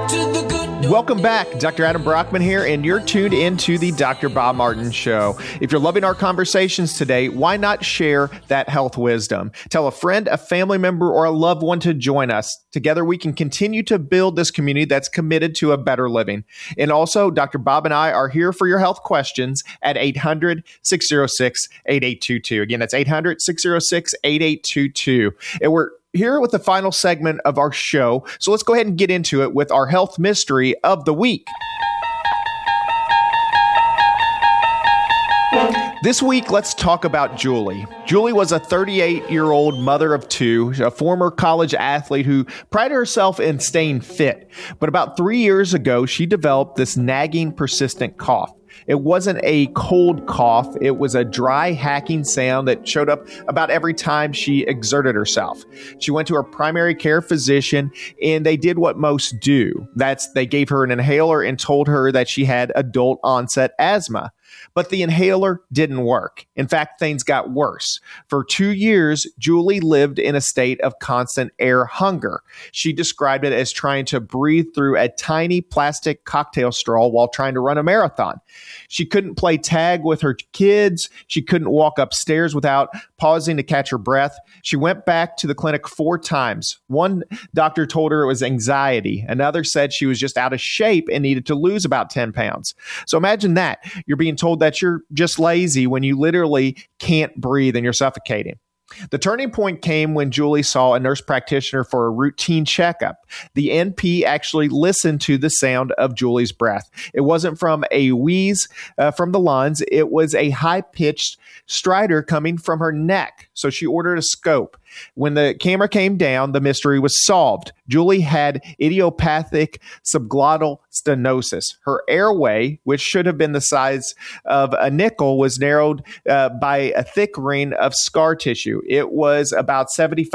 Welcome back. Dr. Adam Brockman here, and you're tuned into the Dr. Bob Martin Show. If you're loving our conversations today, why not share that health wisdom? Tell a friend, a family member, or a loved one to join us. Together, we can continue to build this community that's committed to a better living. And also, Dr. Bob and I are here for your health questions at 800-606-8822. Again, that's 800-606-8822. And we're here with the final segment of our show. So let's go ahead and get into it with our health mystery of the week. This week, let's talk about Julie. Julie was a 38-year-old mother of two, a former college athlete who prided herself in staying fit. But about 3 years ago, she developed this nagging, persistent cough. It wasn't a cold cough. It was a dry, hacking sound that showed up about every time she exerted herself. She went to her primary care physician, and they did what most do. They gave her an inhaler and told her that she had adult onset asthma. But the inhaler didn't work. In fact, things got worse. For 2 years, Julie lived in a state of constant air hunger. She described it as trying to breathe through a tiny plastic cocktail straw while trying to run a marathon. She couldn't play tag with her kids. She couldn't walk upstairs without pausing to catch her breath. She went back to the clinic 4 times. One doctor told her it was anxiety. Another said she was just out of shape and needed to lose about 10 pounds. So imagine that. You're being told that you're just lazy when you literally can't breathe and you're suffocating. The turning point came when Julie saw a nurse practitioner for a routine checkup. The NP actually listened to the sound of Julie's breath. It wasn't from a wheeze from the lungs. It was a high-pitched stridor coming from her neck. So she ordered a scope. When the camera came down, the mystery was solved. Julie had idiopathic subglottal stenosis. Her airway, which should have been the size of a nickel, was narrowed by a thick ring of scar tissue. It was about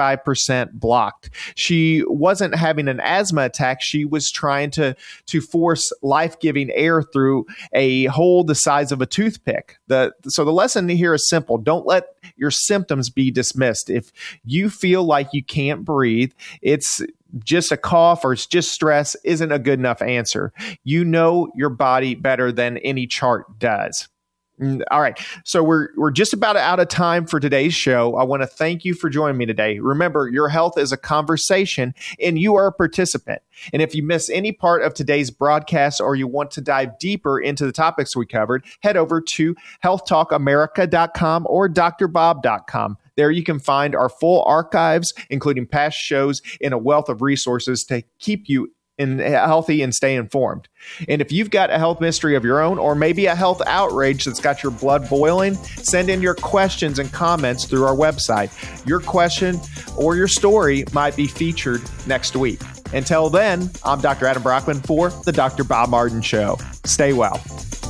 75% blocked. She wasn't having an asthma attack. She was trying to force life-giving air through a hole the size of a toothpick. So the lesson here is simple. Don't let your symptoms be dismissed. If you feel like you can't breathe, it's just a cough or it's just stress isn't a good enough answer. You know your body better than any chart does. All right. So we're just about out of time for today's show. I want to thank you for joining me today. Remember, your health is a conversation and you are a participant. And if you miss any part of today's broadcast or you want to dive deeper into the topics we covered, head over to healthtalkamerica.com or drbob.com. There you can find our full archives, including past shows and a wealth of resources to keep you healthy and stay informed. And if you've got a health mystery of your own, or maybe a health outrage that's got your blood boiling, send in your questions and comments through our website. Your question or your story might be featured next week. Until then, I'm Dr. Adam Brockman for the Dr. Bob Martin Show. Stay well.